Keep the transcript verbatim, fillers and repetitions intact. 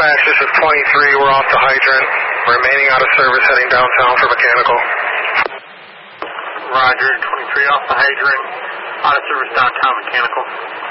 Dispatch, this is twenty-three. We're off the hydrant. Remaining out of service, heading downtown for mechanical. Roger, twenty-three off the hydrant. Out of service downtown mechanical.